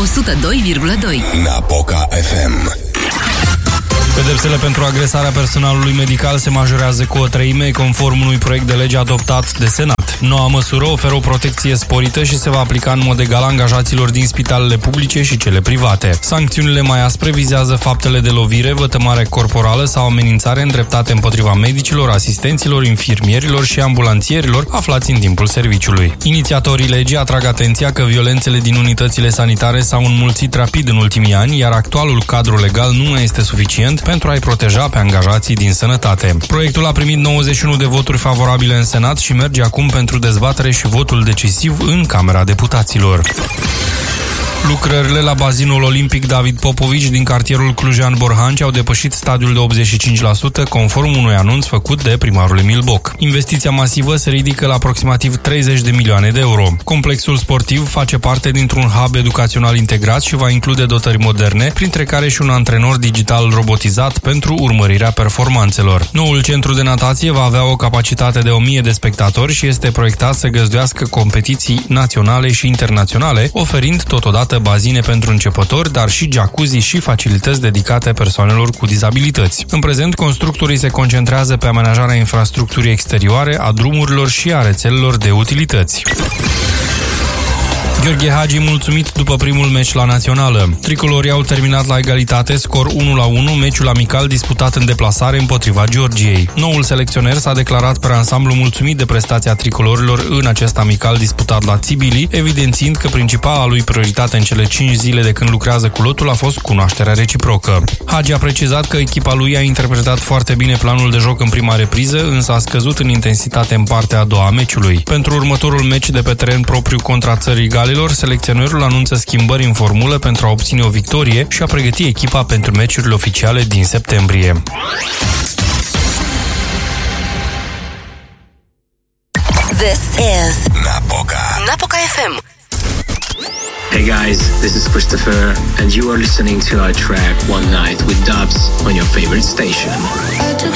102,2. Napoca FM. Pedepsele pentru agresarea personalului medical se majorează cu 1/3, conform unui proiect de lege adoptat de Senat. Noua măsură oferă o protecție sporită și se va aplica în mod egal angajaților din spitalele publice și cele private. Sancțiunile mai aspre vizează faptele de lovire, vătămare corporală sau amenințare îndreptate împotriva medicilor, asistenților, infirmierilor și ambulanțierilor aflați în timpul serviciului. Inițiatorii legii atrag atenția că violențele din unitățile sanitare s-au înmulțit rapid în ultimii ani, iar actualul cadru legal nu mai este suficient pentru a-i proteja pe angajații din sănătate. Proiectul a primit 91 de voturi favorabile în Senat și merge acum pentru dezbatere și votul decisiv în Camera Deputaților. Lucrările la bazinul olimpic David Popovici din cartierul Cluj-Borhanci au depășit stadiul de 85%, conform unui anunț făcut de primarul Emil Boc. Investiția masivă se ridică la aproximativ 30 de milioane de euro. Complexul sportiv face parte dintr-un hub educațional integrat și va include dotări moderne, printre care și un antrenor digital robotizat pentru urmărirea performanțelor. Noul centru de natație va avea o capacitate de 1000 de spectatori și este proiectat să găzduiască competiții naționale și internaționale, oferind totodată bazine pentru începători, dar și jacuzzi și facilități dedicate persoanelor cu dizabilități. În prezent, constructorii se concentrează pe amenajarea infrastructurii exterioare, a drumurilor și a rețelelor de utilități. Gheorghe Hagi mulțumit după primul meci la Națională. Tricolorii au terminat la egalitate, scor 1-1, meciul amical disputat în deplasare împotriva Georgiei. Noul selecționer s-a declarat pe ansamblu mulțumit de prestația tricolorilor în acest amical disputat la Tbilisi, evidențiind că principala lui prioritate în cele 5 zile de când lucrează cu lotul a fost cunoașterea reciprocă. Hagi a precizat că echipa lui a interpretat foarte bine planul de joc în prima repriză, însă a scăzut în intensitate în partea a doua a meciului. Pentru următorul meci de pe teren propriu contra țării Galilor, selecționerul anunță schimbări în formulă pentru a obține o victorie și a pregăti echipa pentru meciurile oficiale din septembrie. This is Napoca FM. Hey guys, this is Christopher, and you are listening to our track One Night with Dubs on your favorite station.